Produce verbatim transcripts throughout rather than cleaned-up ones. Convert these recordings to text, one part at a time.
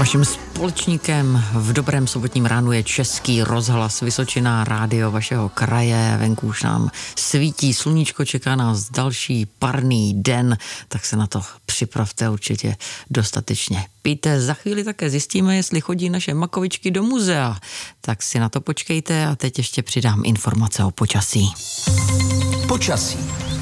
Vaším společníkem v dobrém sobotním ránu je Český rozhlas Vysočina, rádio vašeho kraje. Venku už nám svítí sluníčko, čeká nás další parný den, tak se na to připravte určitě dostatečně. Pijte, za chvíli také zjistíme, jestli chodí naše makovičky do muzea. Tak si na to počkejte a teď ještě přidám informace o počasí. Počasí.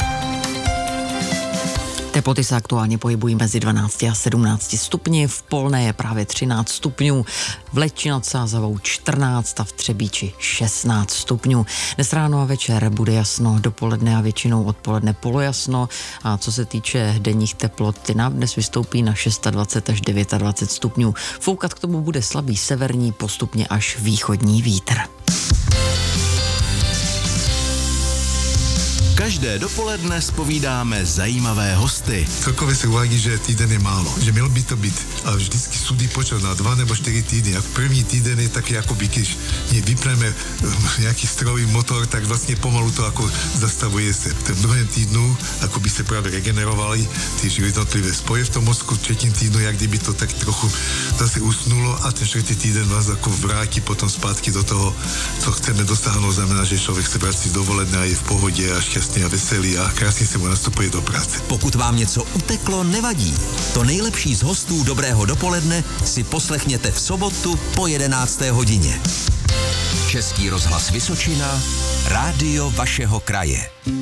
Teploty se aktuálně pohybují mezi dvanácti a sedmnácti stupni, v Polné je právě třináct stupňů, v Letči nad Sázavou čtrnáct a v Třebíči šestnáct stupňů. Dnes ráno a večer bude jasno, dopoledne a většinou odpoledne polojasno a co se týče denních teplot, ty nám dnes vystoupí na dvacet šest až dvacet devět stupňů. Foukat k tomu bude slabý severní, postupně až východní vítr. Každé dopoledne zpovídáme zajímavé hosty. Celkově se uvádí, že týden je málo, že mělo by to být, ale vždycky súdy počet na dva nebo čtyři týdny. A první týden je taky, jako by když vypneme nějaký strojový motor, tak vlastně pomalu to jako zastavuje se. V tom druhém týdnu, jako by se právě regenerovali ty jednotlivé spoje v tom mozku, v třetím týdnu, jak kdyby to tak trochu zase usnulo a ten čtvrtý týden vás jako vrátí potom zpátky do toho, co chceme dosáhnout. Znamená, že člověk se vrací z dovolené a je v pohodě a šťastný a veselý a krásně se mu nastupuje do práce. Pokud vám něco uteklo, nevadí. To nejlepší z hostů Dobrého dopoledne si poslechněte v sobotu po jedenácté hodině. Český rozhlas Vysočina, rádio vašeho kraje.